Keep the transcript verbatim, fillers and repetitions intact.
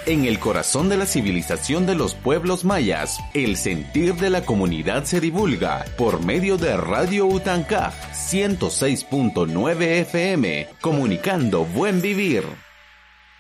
En el corazón de la civilización de los pueblos mayas, el sentir de la comunidad se divulga por medio de Radio Utancaj ciento seis punto nueve F M, comunicando buen vivir.